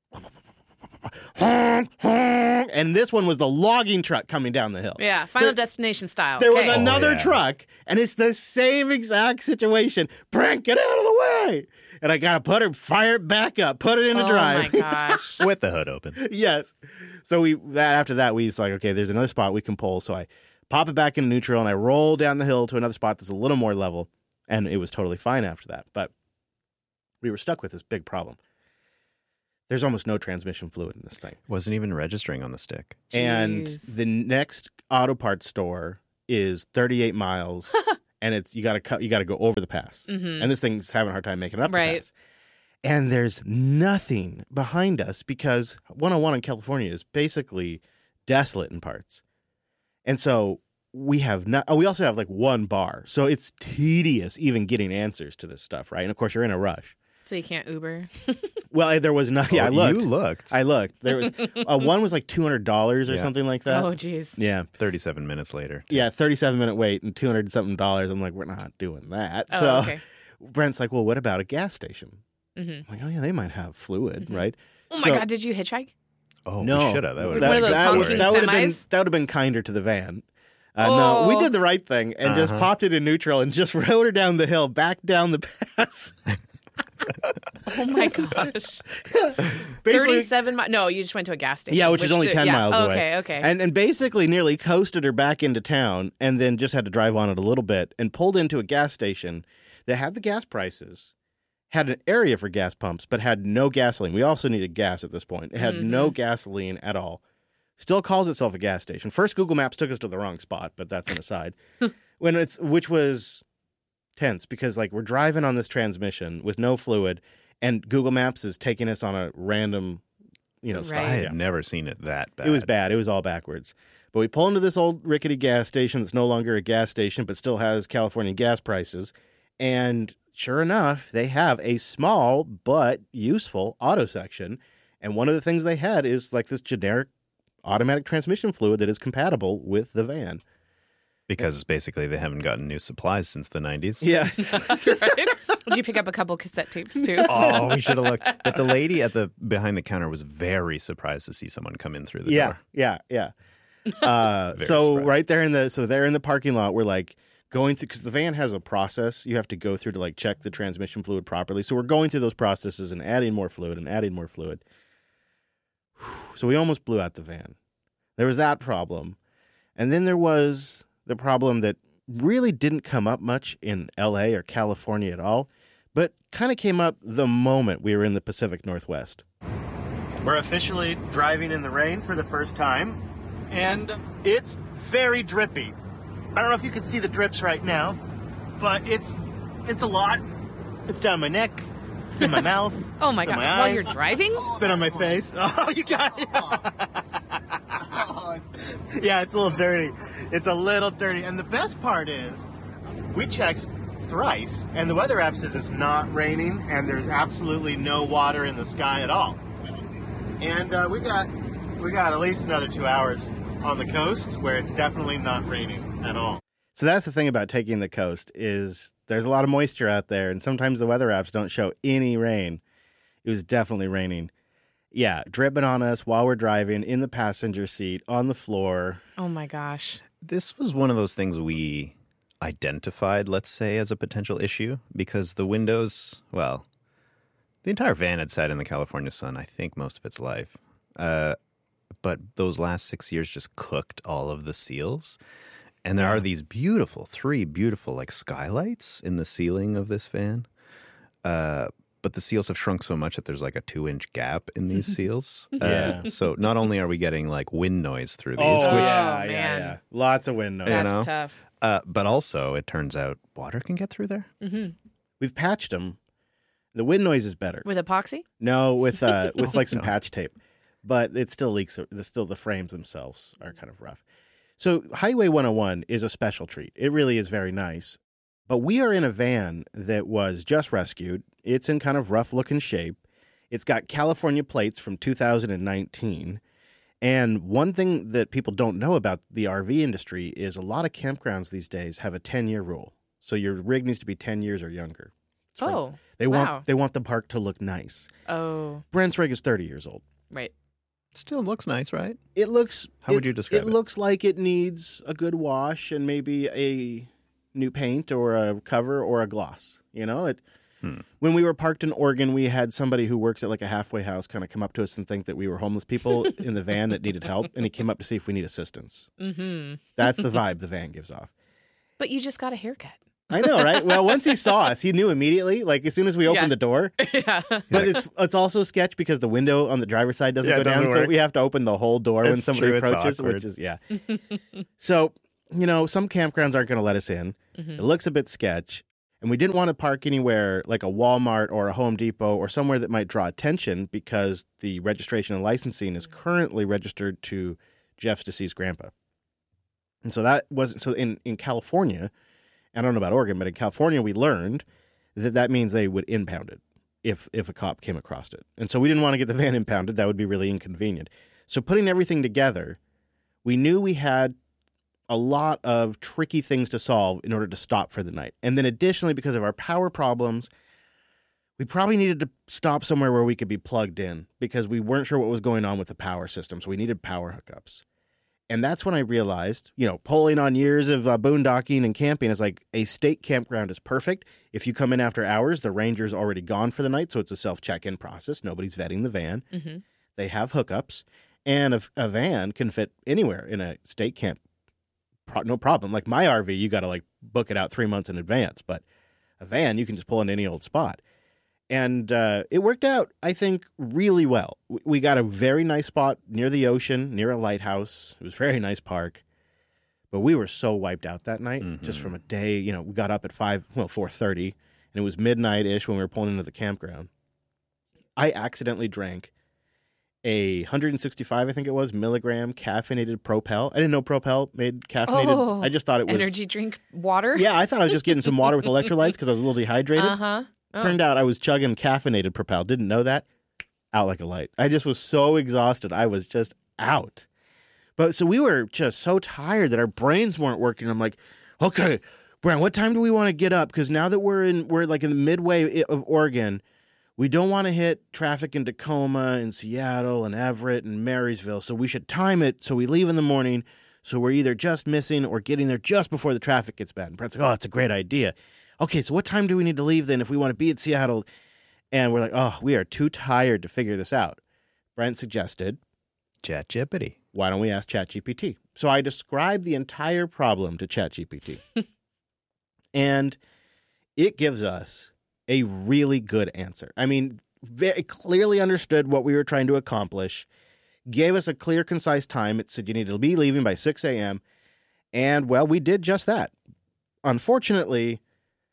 Speaker 1: And this one was the logging truck coming down the hill.
Speaker 2: Yeah, Final
Speaker 1: So
Speaker 2: Destination style.
Speaker 1: there was
Speaker 2: Okay.
Speaker 1: another
Speaker 8: Oh, yeah.
Speaker 1: truck, and it's the same exact situation. Brent, get out of the way! And I gotta put her, fire it back up, put it into
Speaker 2: Oh
Speaker 1: drive.
Speaker 2: my gosh.
Speaker 8: with the hood open.
Speaker 1: Yes. So we that after that we was like, okay, there's another spot we can pull. So I pop it back into neutral, and I roll down the hill to another spot that's a little more level, and it was totally fine after that. But we were stuck with this big problem. There's almost no transmission fluid in this thing.
Speaker 8: Wasn't even registering on the stick.
Speaker 1: And
Speaker 2: Jeez.
Speaker 1: the next auto parts store is thirty-eight miles, and it's you got to cut, you got to go over the pass.
Speaker 2: Mhm.
Speaker 1: And this thing's having a hard time making it up
Speaker 2: Right.
Speaker 1: the pass. And there's nothing behind us because one oh one in California is basically desolate in parts. And so we have not. Oh, we also have like one bar, so it's tedious even getting answers to this stuff, right? And of course, you're in a rush.
Speaker 2: So you can't Uber.
Speaker 1: Well, there was not. Yeah,
Speaker 8: Oh,
Speaker 1: I looked.
Speaker 8: You looked.
Speaker 1: I looked. There was uh, one was like two hundred dollars or
Speaker 8: Yeah.
Speaker 1: something like that.
Speaker 2: Oh, jeez.
Speaker 1: Yeah.
Speaker 8: thirty-seven minutes later.
Speaker 1: Yeah, thirty-seven minute wait and two hundred something dollars. I'm like, we're not doing that.
Speaker 2: Oh,
Speaker 1: so
Speaker 2: okay.
Speaker 1: Brent's like, well, what about a gas station?
Speaker 2: Mm-hmm.
Speaker 1: I'm like, oh yeah, they might have fluid, right?
Speaker 2: Oh my
Speaker 1: So-
Speaker 2: God, did you hitchhike?
Speaker 8: Oh,
Speaker 1: No,
Speaker 8: we should have. That would
Speaker 2: One of
Speaker 8: have
Speaker 2: those
Speaker 1: that
Speaker 2: honking
Speaker 1: would that would have been
Speaker 2: semis?
Speaker 1: that would have been kinder to the van. Uh, No, we
Speaker 2: Oh.
Speaker 1: did the right thing and just
Speaker 8: Uh-huh.
Speaker 1: popped it in neutral and just rode her down the hill, back down the pass.
Speaker 2: Oh my gosh.
Speaker 1: Basically-
Speaker 2: thirty-seven miles. No, you just went to a gas station.
Speaker 1: Yeah, which, is only
Speaker 2: the-
Speaker 1: ten
Speaker 2: yeah.
Speaker 1: miles
Speaker 2: okay,
Speaker 1: away.
Speaker 2: Okay, okay.
Speaker 1: And and basically nearly coasted her back into town, and then just had to drive on it a little bit, and pulled into a gas station that had the gas prices, had an area for gas pumps, but had no gasoline. We also needed gas at this point. It had
Speaker 2: Mm-hmm.
Speaker 1: no gasoline at all. Still calls itself a gas station. First, Google Maps took us to the wrong spot, but that's an aside. when it's which was tense because like we're driving on this transmission with no fluid, and Google Maps is taking us on a random, you know,
Speaker 2: Right.
Speaker 1: stop.
Speaker 8: I had
Speaker 1: Yeah.
Speaker 8: never seen it that bad.
Speaker 1: It was bad. It was all backwards. But we pull into this old rickety gas station that's no longer a gas station, but still has California gas prices. And sure enough, they have a small but useful auto section. And one of the things they had is like this generic automatic transmission fluid that is compatible with the van.
Speaker 8: Because basically they haven't gotten new supplies since the nineties.
Speaker 1: Yeah.
Speaker 2: Right? Did you pick up a couple cassette tapes too?
Speaker 8: Oh, we should have looked. But the lady at the behind the counter was very surprised to see someone come in through the
Speaker 1: yeah.
Speaker 8: door.
Speaker 1: Yeah. Yeah. Uh,
Speaker 8: Very
Speaker 1: so
Speaker 8: surprised.
Speaker 1: right there in the so there in the parking lot, we're like going through because the van has a process you have to go through to like check the transmission fluid properly. So we're going through those processes and adding more fluid and adding more fluid. So we almost blew out the van. There was that problem, and then there was the problem that really didn't come up much in L A or California at all, but kind of came up the moment we were in the Pacific Northwest. We're officially driving in the rain for the first time, and it's very drippy. I don't know if you can see the drips right now, but it's it's a lot. It's down my neck, it's in my mouth.
Speaker 2: Oh my
Speaker 1: it's in
Speaker 2: gosh,
Speaker 1: my
Speaker 2: while
Speaker 1: eyes.
Speaker 2: you're driving?
Speaker 1: It's been on my face. Oh, you got it. Yeah, it's a little dirty. It's a little dirty. And the best part is, we checked thrice, and the weather app says it's not raining, and there's absolutely no water in the sky at all. And uh, we got we got at least another two hours on the coast where it's definitely not raining at all. So that's the thing about taking the coast is there's a lot of moisture out there, and sometimes the weather apps don't show any rain. It was definitely raining. Yeah, dripping on us while we're driving in the passenger seat on the floor.
Speaker 2: Oh my gosh.
Speaker 8: This was one of those things we identified, let's say, as a potential issue because the windows, well, the entire van had sat in the California sun, I think, most of its life. Uh, but those last six years just cooked all of the seals. And there are these beautiful, three beautiful, like, skylights in the ceiling of this van. Uh, but the seals have shrunk so much that there's like a two-inch gap in these seals.
Speaker 1: Yeah.
Speaker 8: Uh, so not only are we getting, like, wind noise through these,
Speaker 1: Oh,
Speaker 8: which
Speaker 1: yeah, yeah,
Speaker 2: man.
Speaker 1: yeah. Lots of wind noise.
Speaker 2: That's
Speaker 8: know?
Speaker 2: tough.
Speaker 8: Uh, but also, it turns out water can get through there.
Speaker 2: Mm-hmm.
Speaker 1: We've patched them. The wind noise is better.
Speaker 2: With epoxy?
Speaker 1: No, with uh, with like some patch tape. but it still leaks. The still the frames themselves are kind of rough. So Highway one oh one is a special treat. It really is very nice. But we are in a van that was just rescued. It's in kind of rough looking shape. It's got California plates from two thousand nineteen. And one thing that people don't know about the R V industry is a lot of campgrounds these days have a ten-year rule. So your rig needs to be ten years or younger. It's
Speaker 2: oh,
Speaker 1: from, they
Speaker 2: wow.
Speaker 1: want they want the park to look nice.
Speaker 2: Oh.
Speaker 1: Brent's rig is thirty years old.
Speaker 2: Right.
Speaker 8: Still looks nice, right?
Speaker 1: It looks...
Speaker 8: How
Speaker 1: it,
Speaker 8: would you describe
Speaker 1: it?
Speaker 8: it?
Speaker 1: It looks like it needs a good wash and maybe a new paint or a cover or a gloss. You know, it... Hmm. When we were parked in Oregon, we had somebody who works at like a halfway house kind of come up to us and think that we were homeless people in the van that needed help, and he came up to see if we need assistance.
Speaker 2: Mm-hmm.
Speaker 1: That's the vibe the van gives off.
Speaker 2: But you just got a haircut.
Speaker 1: I know, right? Well, once he saw us, he knew immediately, like as soon as we opened
Speaker 2: Yeah.
Speaker 1: the door.
Speaker 2: Yeah.
Speaker 1: But it's it's also sketch because the window on the driver's side doesn't
Speaker 8: Yeah,
Speaker 1: go
Speaker 8: it doesn't
Speaker 1: down, so
Speaker 8: work.
Speaker 1: we have to open the whole door when
Speaker 8: It's
Speaker 1: somebody
Speaker 8: true, it's
Speaker 1: approaches,
Speaker 8: awkward.
Speaker 1: which is, yeah. So, you know, some campgrounds aren't going to let us in.
Speaker 2: Mm-hmm.
Speaker 1: It looks a bit sketch. And we didn't want to park anywhere like a Walmart or a Home Depot or somewhere that might draw attention because the registration and licensing is currently registered to Jeff's deceased grandpa. And so that wasn't so in, in California, I don't know about Oregon, but in California we learned that that means they would impound it if if a cop came across it. And so we didn't want to get the van impounded. That would be really inconvenient. So putting everything together, we knew we had a lot of tricky things to solve in order to stop for the night. And then additionally, because of our power problems, we probably needed to stop somewhere where we could be plugged in because we weren't sure what was going on with the power system. So we needed power hookups. And that's when I realized, you know, pulling on years of uh, boondocking and camping is like a state campground is perfect. If you come in after hours, the ranger's already gone for the night. So it's a self-check-in process. Nobody's vetting the van.
Speaker 2: Mm-hmm.
Speaker 1: They have hookups. And a, a van can fit anywhere in a state camp. No problem. Like my R V, you got to like book it out three months in advance. But a van, you can just pull in any old spot. And uh, it worked out, I think, really well. We got a very nice spot near the ocean, near a lighthouse. It was a very nice park. But we were so wiped out that night, mm-hmm. just from a day. You know, we got up at five, well, four thirty, and it was midnight-ish when we were pulling into the campground. I accidentally drank a one hundred sixty-five, I think it was, milligram caffeinated Propel. I didn't know Propel made caffeinated.
Speaker 2: Oh,
Speaker 1: I just thought it was
Speaker 2: energy drink water.
Speaker 1: Yeah, I thought I was just getting some water with electrolytes because I was a little dehydrated.
Speaker 2: Uh huh. Oh.
Speaker 1: Turned out I was chugging caffeinated Propel. Didn't know that. Out like a light. I just was so exhausted. I was just out. But so we were just so tired that our brains weren't working. I'm like, okay, Brian, what time do we want to get up? Because now that we're in, we're like in the midway of Oregon. We don't want to hit traffic in Tacoma and Seattle and Everett and Marysville, so we should time it so we leave in the morning so we're either just missing or getting there just before the traffic gets bad. And Brent's like, oh, that's a great idea. Okay, so what time do we need to leave then if we want to be at Seattle? And we're like, oh, we are too tired to figure this out. Brent suggested,
Speaker 8: ChatGPT.
Speaker 1: Why don't we ask ChatGPT? So I described the entire problem to ChatGPT. And it gives us a really good answer. I mean, very clearly understood what we were trying to accomplish, gave us a clear, concise time. It said you need to be leaving by six a.m. And, well, we did just that. Unfortunately,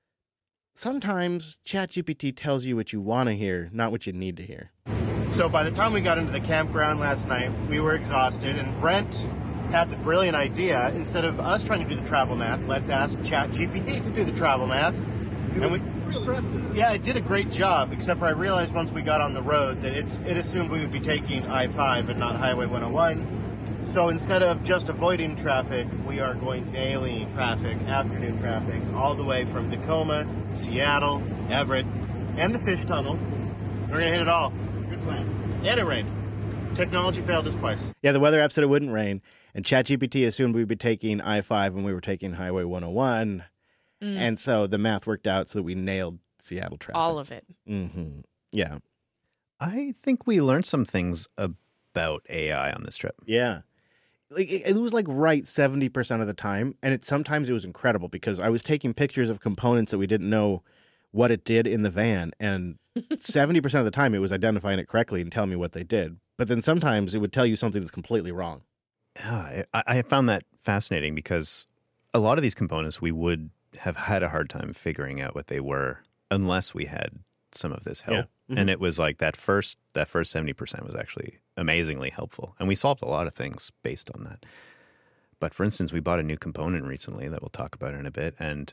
Speaker 1: sometimes ChatGPT tells you what you want to hear, not what you need to hear.
Speaker 9: So by the time we got into the campground last night, we were exhausted, and Brent had the brilliant idea, instead of us trying to do the travel math, let's ask ChatGPT to do the travel math.
Speaker 10: It
Speaker 9: and
Speaker 10: was
Speaker 9: we,
Speaker 10: really impressive.
Speaker 9: Yeah, it did a great job, except for I realized once we got on the road that it's, it assumed we would be taking I five and not Highway one oh one. So instead of just avoiding traffic, we are going daily traffic, afternoon traffic, all the way from Tacoma, Seattle, Everett, and the fish tunnel. We're going to hit it all. Good plan. And it rained. Technology failed us twice.
Speaker 1: Yeah, the weather app said it wouldn't rain, and ChatGPT assumed we'd be taking I five when we were taking Highway one oh one. Mm. And so the math worked out so that we nailed Seattle traffic.
Speaker 2: All of it.
Speaker 1: Mm-hmm. Yeah.
Speaker 8: I think we learned some things about A I on this trip.
Speaker 1: Yeah. Like it, it was like right seventy percent of the time, and it sometimes it was incredible because I was taking pictures of components that we didn't know what it did in the van, and seventy percent of the time it was identifying it correctly and telling me what they did. But then sometimes it would tell you something that's completely wrong.
Speaker 8: Yeah, I, I found that fascinating because a lot of these components we would have had a hard time figuring out what they were unless we had some of this help. Mm-hmm. And it was like that first that first seventy percent was actually amazingly helpful. And we solved a lot of things based on that. But for instance, we bought a new component recently that we'll talk about in a bit and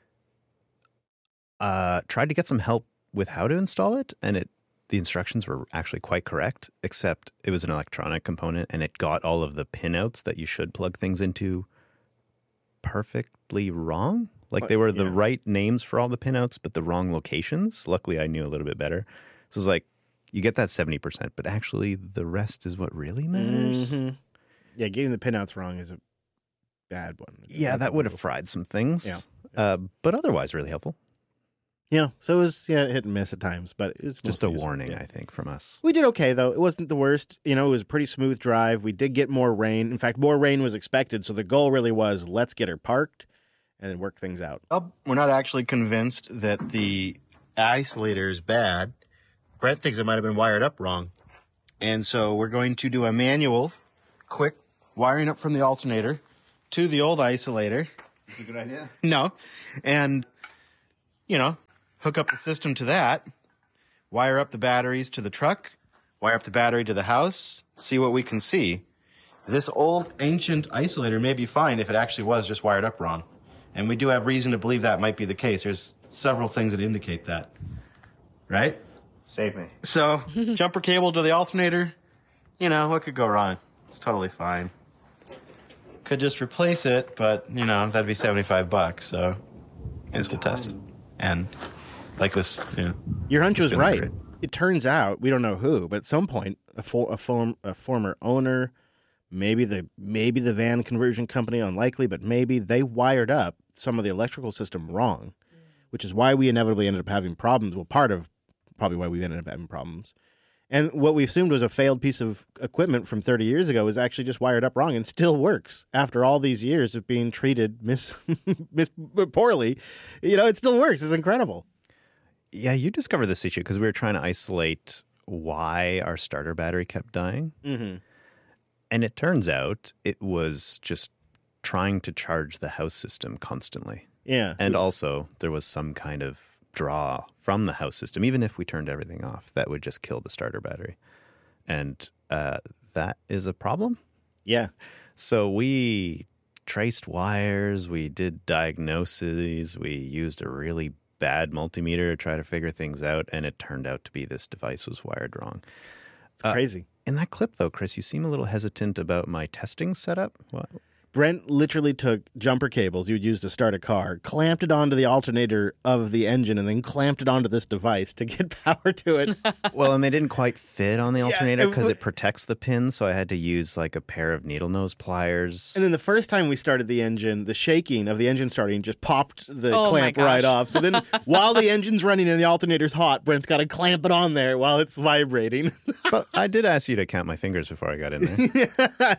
Speaker 8: uh, tried to get some help with how to install it. And it the instructions were actually quite correct, except it was an electronic component and it got all of the pinouts that you should plug things into perfectly wrong. Like they were the yeah. right names for all the pinouts, but the wrong locations. Luckily, I knew a little bit better. So it's like, you get that seventy percent, but actually the rest is what really matters.
Speaker 1: Mm-hmm. Yeah, getting the pinouts wrong is a bad one.
Speaker 8: Yeah,
Speaker 1: That's
Speaker 8: that would have fried some things. Yeah. Uh, but otherwise really helpful.
Speaker 1: Yeah, so it was yeah, hit and miss at times, but it was
Speaker 8: just a warning, yeah. I think, from us.
Speaker 1: We did okay, though. It wasn't the worst. You know, it was a pretty smooth drive. We did get more rain. In fact, more rain was expected, so the goal really was, let's get her parked and then work things out.
Speaker 9: Oh, we're not actually convinced that the isolator is bad. Brent thinks it might have been wired up wrong. And so we're going to do a manual, quick wiring up from the alternator to the old isolator.
Speaker 10: That's a good idea.
Speaker 9: No. And, you know, hook up the system to that, wire up the batteries to the truck, wire up the battery to the house, see what we can see. This old ancient isolator may be fine if it actually was just wired up wrong. And we do have reason to believe that might be the case. There's several things that indicate that. Right?
Speaker 10: Save me.
Speaker 9: So, jumper cable to the alternator, you know, what could go wrong? It's totally fine. Could just replace it, but, you know, that'd be seventy-five bucks, so I guess we'll test it. And like this, you know.
Speaker 1: Your hunch was right. Great. It turns out, we don't know who, but at some point, a, for, a, form, a former owner, maybe the maybe the van conversion company, unlikely, but maybe they wired up some of the electrical system wrong, which is why we inevitably ended up having problems. Well, part of probably why we ended up having problems. And what we assumed was a failed piece of equipment from thirty years ago is actually just wired up wrong and still works after all these years of being treated mis, mis poorly. You know, it still works. It's incredible.
Speaker 8: Yeah, you discovered this issue because we were trying to isolate why our starter battery kept dying.
Speaker 1: Mm-hmm.
Speaker 8: And it turns out it was just trying to charge the house system constantly.
Speaker 1: Yeah.
Speaker 8: And also there was some kind of draw from the house system, even if we turned everything off, that would just kill the starter battery. And uh, that is a problem.
Speaker 1: Yeah.
Speaker 8: So we traced wires, we did diagnoses, we used a really bad multimeter to try to figure things out, and it turned out to be this device was wired wrong.
Speaker 1: It's uh, crazy.
Speaker 8: In that clip, though, Chris, you seem a little hesitant about my testing setup. What?
Speaker 1: Brent literally took jumper cables you would use to start a car, clamped it onto the alternator of the engine, and then clamped it onto this device to get power to it.
Speaker 8: Well, and they didn't quite fit on the alternator because yeah, it, it protects the pin, so I had to use like a pair of needle nose pliers.
Speaker 1: And then the first time we started the engine, the shaking of the engine starting just popped the
Speaker 2: oh
Speaker 1: clamp right off. So then while the engine's running and the alternator's hot, Brent's got to clamp it on there while it's vibrating.
Speaker 8: But I did ask you to count my fingers before I got in there.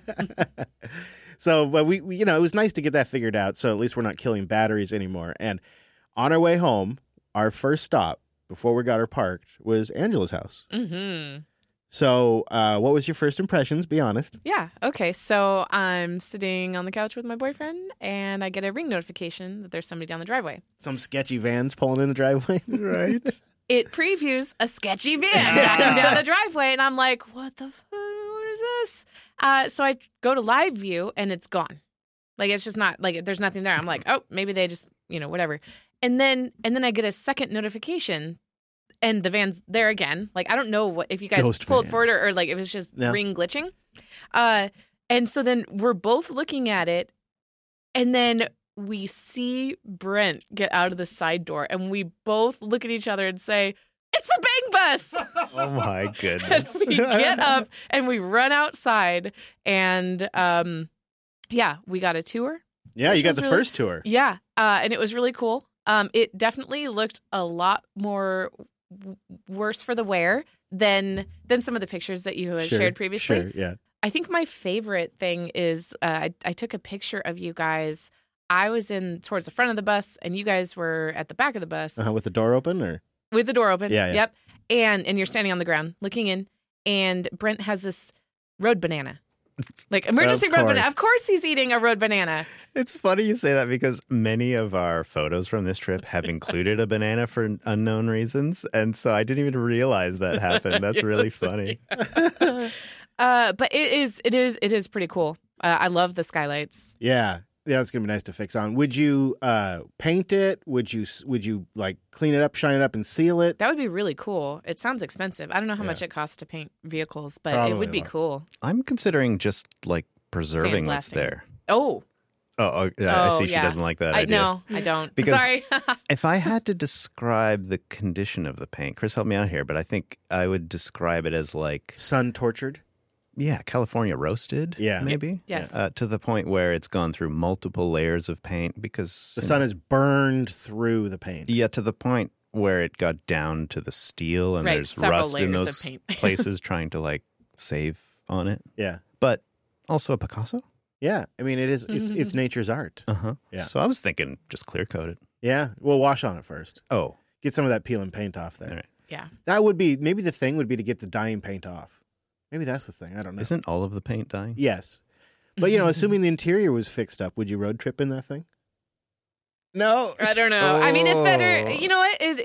Speaker 1: So, but we, we, you know, it was nice to get that figured out. So at least we're not killing batteries anymore. And on our way home, our first stop before we got her parked was Angela's house.
Speaker 2: Mm-hmm.
Speaker 1: So, uh, what was your first impressions? Be honest.
Speaker 2: Yeah. Okay. So I'm sitting on the couch with my boyfriend, and I get a ring notification that there's somebody down the driveway.
Speaker 1: Some sketchy vans pulling in the driveway,
Speaker 8: right?
Speaker 2: It previews a sketchy van backing down the driveway, and I'm like, "What the fuck? What is this?" Uh, so I go to live view and it's gone. Like, it's just not like there's nothing there. I'm like, oh, maybe they just, you know, whatever. And then and then I get a second notification and the van's there again. Like, I don't know what if you guys
Speaker 1: Ghost
Speaker 2: pulled
Speaker 1: van.
Speaker 2: forward or, or like it was just
Speaker 1: no.
Speaker 2: ring glitching. Uh, and so then we're both looking at it, and then we see Brent get out of the side door, and we both look at each other and say, "It's the Bang Bus!"
Speaker 8: Oh my goodness.
Speaker 2: And we get up and we run outside, and um, yeah, we got a tour.
Speaker 1: Yeah, you got the
Speaker 2: really,
Speaker 1: first tour.
Speaker 2: Yeah, uh, and it was really cool. Um, it definitely looked a lot more w- worse for the wear than than some of the pictures that you had
Speaker 1: sure,
Speaker 2: shared previously.
Speaker 1: Sure, yeah.
Speaker 2: I think my favorite thing is uh, I, I took a picture of you guys. I was in towards the front of the bus, and you guys were at the back of the bus.
Speaker 1: Uh-huh, with the door open, or?
Speaker 2: With the door open.
Speaker 1: Yeah, yeah.
Speaker 2: Yep. And and you're standing on the ground looking in, and Brent has this road banana Like, emergency
Speaker 8: Of
Speaker 2: road banana.
Speaker 8: course.
Speaker 2: Of course he's eating a road banana.
Speaker 8: It's funny you say that because many of our photos from this trip have included a banana for unknown reasons. And so I didn't even realize that happened. That's really funny.
Speaker 2: uh, but it is, it is, it is pretty cool. Uh, I love the skylights.
Speaker 1: Yeah. Yeah, it's gonna be nice to fix on. Would you uh, paint it? Would you would you like clean it up, shine it up, and seal it?
Speaker 2: That would be really cool. It sounds expensive. I don't know how
Speaker 1: Yeah.
Speaker 2: much it costs to paint vehicles, but
Speaker 1: Probably
Speaker 2: it would
Speaker 1: a
Speaker 2: be
Speaker 1: lot.
Speaker 2: cool.
Speaker 8: I'm considering just like preserving what's
Speaker 2: Sandblasting.
Speaker 8: there.
Speaker 2: Oh,
Speaker 8: Oh, oh, yeah, I
Speaker 2: Oh,
Speaker 8: see she
Speaker 2: yeah.
Speaker 8: doesn't like that
Speaker 2: I
Speaker 8: idea.
Speaker 2: no, I don't.
Speaker 8: Because
Speaker 2: Sorry.
Speaker 8: if I had to describe the condition of the paint, Chris, help me out here, but I think I would describe it as like
Speaker 1: Sun tortured.
Speaker 8: yeah, California roasted.
Speaker 1: Yeah.
Speaker 8: maybe.
Speaker 2: Yes.
Speaker 8: Uh, to the point where it's gone through multiple layers of paint because
Speaker 1: The
Speaker 8: you
Speaker 1: sun
Speaker 8: know,
Speaker 1: is burned through the paint.
Speaker 8: yeah, to the point where it got down to the steel and
Speaker 2: Right,
Speaker 8: there's
Speaker 2: several
Speaker 8: rust in
Speaker 2: layers of
Speaker 8: those
Speaker 2: paint.
Speaker 8: places trying to like save on it.
Speaker 1: Yeah.
Speaker 8: But also a Picasso.
Speaker 1: Yeah. I mean, it is. It's it's nature's art.
Speaker 8: Uh huh.
Speaker 1: Yeah.
Speaker 8: So I was thinking just clear coat it.
Speaker 1: Yeah. We'll wash on it first.
Speaker 8: Oh,
Speaker 1: Get some of that peel and paint off there.
Speaker 8: all right.
Speaker 2: Yeah.
Speaker 1: That would be maybe the thing would be to get the dyeing paint off. Maybe that's the thing. I don't know.
Speaker 8: Isn't all of the paint dying?
Speaker 1: Yes. But you know, assuming the interior was fixed up, would you road trip in that thing? No.
Speaker 2: I don't know. I mean, it's better.
Speaker 8: Oh.
Speaker 2: You know what? It,